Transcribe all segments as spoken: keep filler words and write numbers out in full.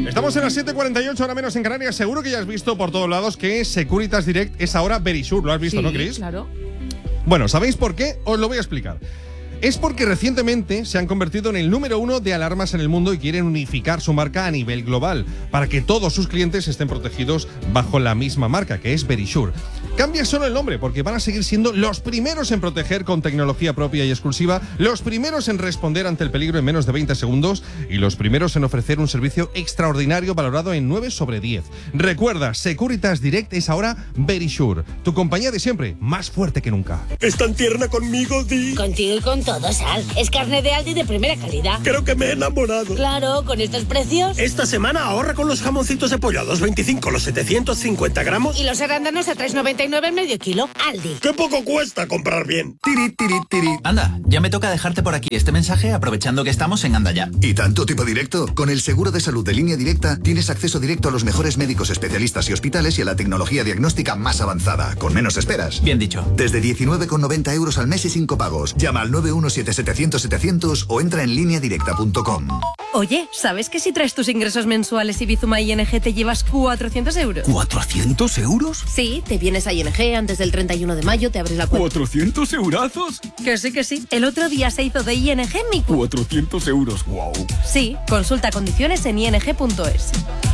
Estamos en las siete cuarenta y ocho, hora menos en Canarias. Seguro que ya has visto por todos lados que Securitas Direct es ahora Verisure. ¿Lo has visto, sí, no, Chris? Claro. Bueno, ¿sabéis por qué? Os lo voy a explicar. Es porque recientemente se han convertido en el número uno de alarmas en el mundo y quieren unificar su marca a nivel global para que todos sus clientes estén protegidos bajo la misma marca, que es Verisure. Cambia solo el nombre porque van a seguir siendo los primeros en proteger con tecnología propia y exclusiva, los primeros en responder ante el peligro en menos de veinte segundos y los primeros en ofrecer un servicio extraordinario valorado en nueve sobre diez. Recuerda, Securitas Direct es ahora Verisure, tu compañía de siempre, más fuerte que nunca. ¿Es tan tierna conmigo, Di? Contigo y con todo, Sal. Es carne de Aldi de primera calidad. Creo que me he enamorado. Claro, con estos precios. Esta semana ahorra con los jamoncitos de pollo a dos veinticinco los setecientos cincuenta gramos. Y los arándanos a tres noventa y nueve el medio kilo. Aldi. ¡Qué poco cuesta comprar bien! Tiri, tiri, tiri. Anda, ya me toca dejarte por aquí este mensaje aprovechando que estamos en Anda Ya. ¿Y tanto tipo directo? Con el seguro de salud de Línea Directa tienes acceso directo a los mejores médicos especialistas y hospitales y a la tecnología diagnóstica más avanzada, con menos esperas. Bien dicho. Desde diecinueve con noventa euros al mes y sin copagos. Llama al nueve uno siete setecientos setecientos o entra en línea directa punto com. Oye, ¿sabes que si traes tus ingresos mensuales y Bizuma I N G te llevas cuatrocientos euros? ¿cuatrocientos euros? Sí, te vienes a I N G antes del treinta y uno de mayo, te abres la cuenta. ¿cuatrocientos eurazos? Que sí, que sí. El otro día se hizo de I N G mi cu... cuatrocientos euros, wow. Sí, consulta condiciones en i n g punto es.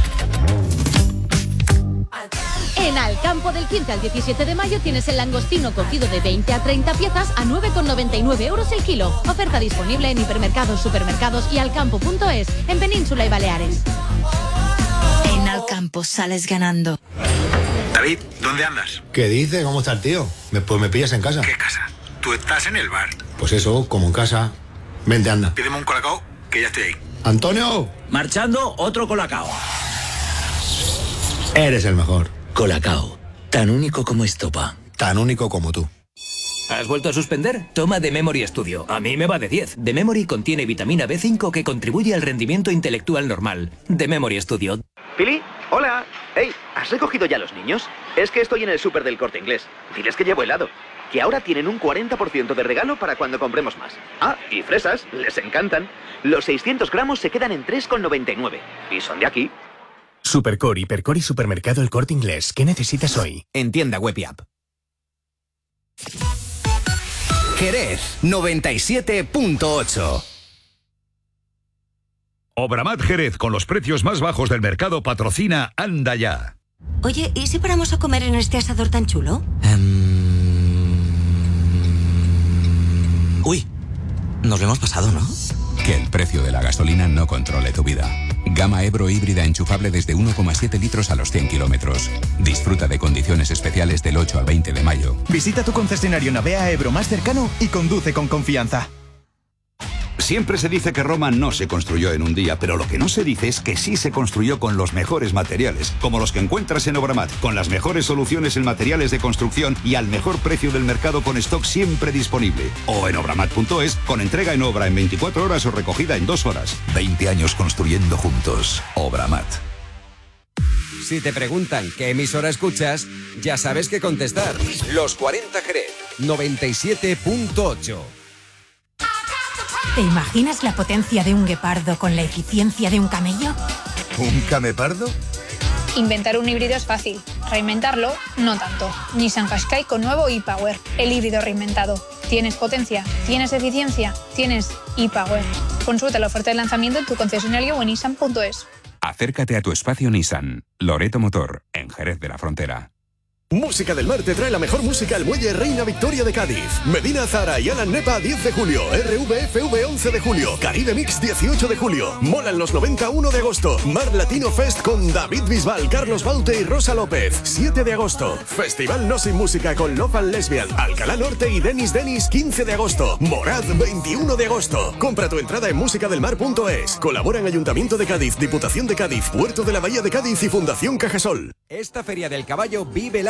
En Alcampo del quince al diecisiete de mayo tienes el langostino cocido de veinte a treinta piezas a nueve con noventa y nueve euros el kilo. Oferta disponible en hipermercados, supermercados y alcampo punto es en Península y Baleares. En Alcampo sales ganando. David, ¿dónde andas? ¿Qué dice? ¿Cómo está el tío? Me, pues me pillas en casa. ¿Qué casa? Tú estás en el bar. Pues eso, como en casa. Vente, anda. Pídeme un colacao, que ya estoy ahí. ¡Antonio! Marchando, otro colacao. Eres el mejor. Colacao, tan único como estopa. Tan único como tú. ¿Has vuelto a suspender? Toma The Memory Studio. A mí me va de diez. The Memory contiene vitamina B cinco que contribuye al rendimiento intelectual normal. The Memory Studio. ¿Pili? Hola. Hey, ¿has recogido ya los niños? Es que estoy en el súper del Corte Inglés. Diles que llevo helado. Que ahora tienen un cuarenta por ciento de regalo para cuando compremos más. Ah, y fresas. Les encantan. Los seiscientos gramos se quedan en tres con noventa y nueve. Y son de aquí. Supercor, Hipercor y Supermercado El Corte Inglés. ¿Qué necesitas hoy? En tienda web y app. Jerez noventa y siete punto ocho. Obramat Jerez, con los precios más bajos del mercado, patrocina Anda Ya. Oye, ¿y si paramos a comer en este asador tan chulo? Um... Uy, nos lo hemos pasado, ¿no? Que el precio de la gasolina no controle tu vida. Gama Ebro híbrida enchufable desde uno coma siete litros a los cien kilómetros. Disfruta de condiciones especiales del ocho al veinte de mayo. Visita tu concesionario Navea Ebro más cercano y conduce con confianza. Siempre se dice que Roma no se construyó en un día, pero lo que no se dice es que sí se construyó con los mejores materiales, como los que encuentras en Obramat, con las mejores soluciones en materiales de construcción y al mejor precio del mercado con stock siempre disponible. O en obramat punto es, con entrega en obra en veinticuatro horas o recogida en dos horas. veinte años construyendo juntos. Obramat. Si te preguntan qué emisora escuchas, ya sabes qué contestar. Los cuarenta Jerez, noventa y siete punto ocho. ¿Te imaginas la potencia de un guepardo con la eficiencia de un camello? ¿Un camepardo? Inventar un híbrido es fácil, reinventarlo no tanto. Nissan Qashqai con nuevo e-Power, el híbrido reinventado. ¿Tienes potencia? ¿Tienes eficiencia? ¿Tienes e-Power? Consulta la oferta de lanzamiento en tu concesionario o en nissan punto es. Acércate a tu espacio Nissan. Loreto Motor, en Jerez de la Frontera. Música del Mar te trae la mejor música al Muelle Reina Victoria de Cádiz. Medina Zara y Alan Nepa diez de julio. R V F V once de julio. Caribe Mix dieciocho de julio. Molan los noventa uno de agosto. Mar Latino Fest con David Bisbal, Carlos Baute y Rosa López. siete de agosto. Festival No Sin Música con Love and Lesbian, Alcalá Norte y Denis Denis quince de agosto. Morad veintiuno de agosto. Compra tu entrada en musicadelmar punto es. Colaboran Ayuntamiento de Cádiz, Diputación de Cádiz, Puerto de la Bahía de Cádiz y Fundación Cajasol. Esta Feria del Caballo vive la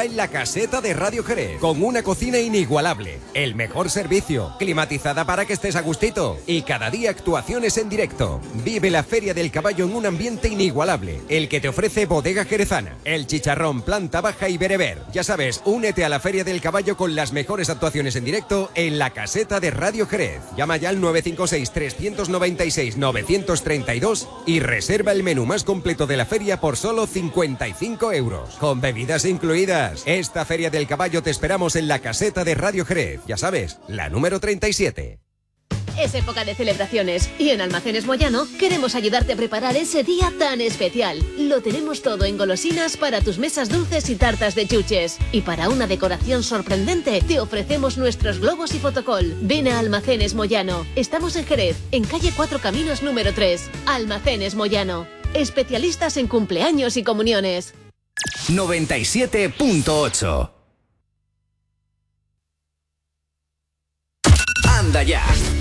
en la caseta de Radio Jerez, con una cocina inigualable, el mejor servicio, climatizada para que estés a gustito y cada día actuaciones en directo. Vive la Feria del Caballo en un ambiente inigualable, el que te ofrece Bodega Jerezana, el chicharrón, planta baja y bereber. Ya sabes, únete a la Feria del Caballo con las mejores actuaciones en directo en la caseta de Radio Jerez. Llama ya al nueve cinco seis, tres nueve seis, nueve tres dos y reserva el menú más completo de la feria por solo cincuenta y cinco euros, con bebidas incluidas. Esta Feria del Caballo te esperamos en la caseta de Radio Jerez, ya sabes, la número treinta y siete. Es época de celebraciones y en Almacenes Moyano queremos ayudarte a preparar ese día tan especial. Lo tenemos todo en golosinas para tus mesas dulces y tartas de chuches. Y para una decoración sorprendente te ofrecemos nuestros globos y fotocol. Ven a Almacenes Moyano. Estamos en Jerez, en calle Cuatro Caminos número tres. Almacenes Moyano. Especialistas en cumpleaños y comuniones. noventa y siete punto ocho. Anda ya.